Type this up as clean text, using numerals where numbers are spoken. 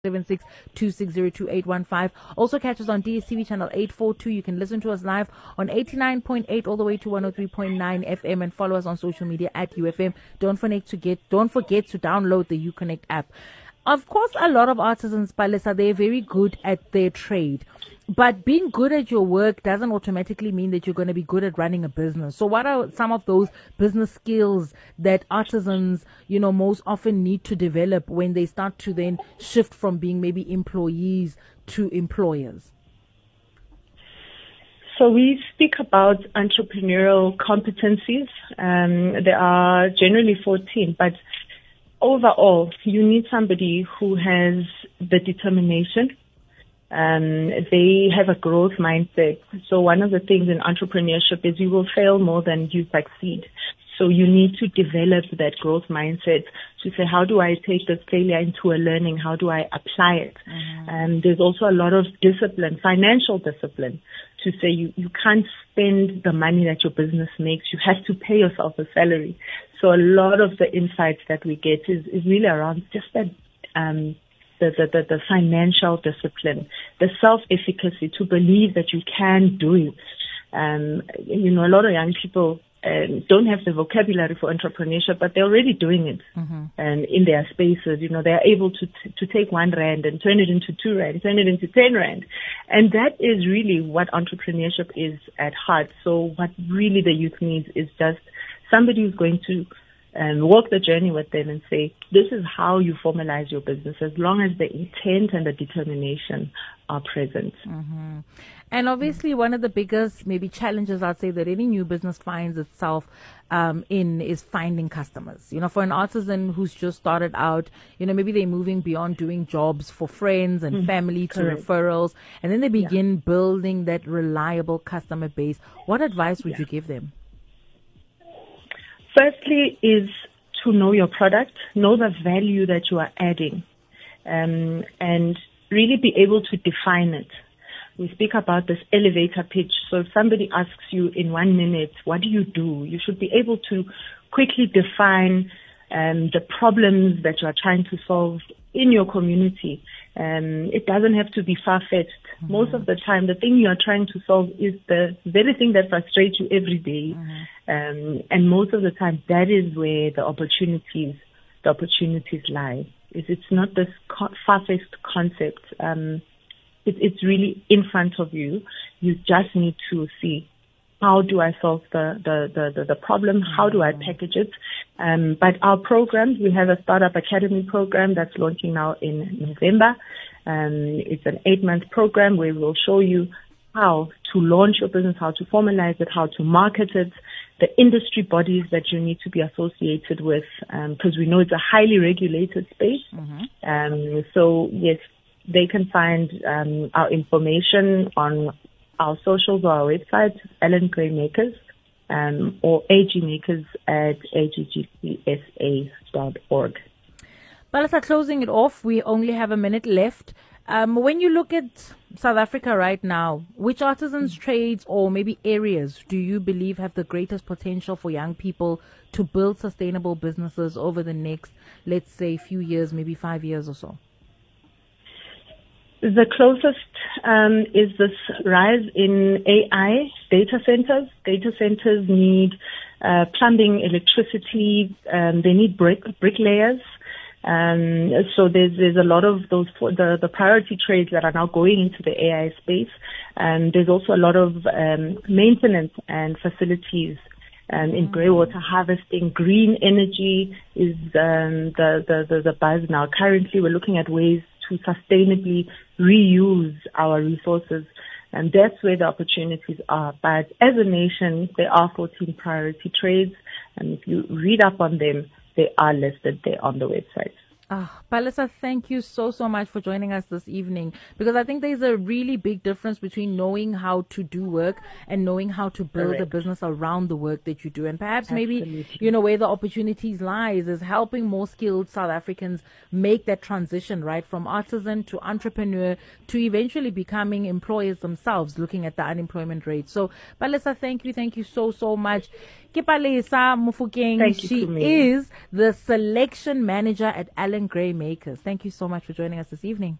762602802815. Also catch us on DSTV channel 842. You can listen to us live on 89.8 all the way to 103.9 FM and follow us on social media at UFM. Don't forget to download the Uconnect app. Of course, a lot of artisans, Palesa, they're very good at their trade. But being good at your work doesn't automatically mean that you're going to be good at running a business. So what are some of those business skills that artisans, most often need to develop when they start to then shift from being maybe employees to employers? So we speak about entrepreneurial competencies. There are generally 14, but overall, you need somebody who has the determination. They have a growth mindset. So one of the things in entrepreneurship is you will fail more than you succeed. So you need to develop that growth mindset to say, how do I take this failure into a learning? How do I apply it? There's also a lot of discipline, financial discipline, to say you can't spend the money that your business makes. You have to pay yourself a salary. So a lot of the insights that we get is really around just that, the financial discipline, the self-efficacy to believe that you can do it. A lot of young people don't have the vocabulary for entrepreneurship, but they're already doing it in their spaces. They're able to take 1 rand and turn it into 2 rand, turn it into 10 rand. And that is really what entrepreneurship is at heart. So what really the youth needs is just somebody who's going to walk the journey with them and say, this is how you formalize your business, as long as the intent and the determination are present. And obviously one of the biggest maybe challenges I'd say that any new business finds itself in is finding customers. For an artisan who's just started out, maybe they're moving beyond doing jobs for friends and family to referrals, and then they begin building that reliable customer base. What advice would you give them? Firstly is to know your product, know the value that you are adding, and really be able to define it. We speak about this elevator pitch. So if somebody asks you in 1 minute, what do? You should be able to quickly define the problems that you are trying to solve in your community. It doesn't have to be far-fetched. Most of the time, the thing you are trying to solve is the very thing that frustrates you every day. And most of the time, that is where the opportunities lie. It's not this far-fetched concept. It's really in front of you. You just need to see, how do I solve the problem? How do I package it? But our programs, we have a Startup Academy program that's launching now in November. It's an 8-month program where we'll show you how to launch your business, how to formalize it, how to market it, the industry bodies that you need to be associated with, because we know it's a highly regulated space. So yes, they can find our information on our socials or our website, Ellen Gray Makers, or AG Makers at aggcsa.org. Palesa, closing it off, we only have a minute left. When you look at South Africa right now, which artisans, trades, or maybe areas do you believe have the greatest potential for young people to build sustainable businesses over the next, let's say, few years, maybe 5 years or so? The closest is this rise in AI data centers. Data centers need plumbing, electricity. They need bricklayers. So there's a lot of those the priority trades that are now going into the AI space. There's also a lot of maintenance and facilities in greywater harvesting. Green energy is the buzz now. Currently, we're looking at ways to sustainably reuse our resources, and that's where the opportunities are. But as a nation, there are 14 priority trades, and if you read up on them, they are listed there on the website. Palesa, thank you so much for joining us this evening, because I think there's a really big difference between knowing how to do work and knowing how to build a business around the work that you do. And perhaps maybe, where the opportunities lies is helping more skilled South Africans make that transition, right, from artisan to entrepreneur to eventually becoming employers themselves, looking at the unemployment rate. So, Palesa, thank you so much. Kipalesa Mufokeng. Thank you, She Tumi. is the selection manager at Allan Gray Makers. Thank you so much for joining us this evening.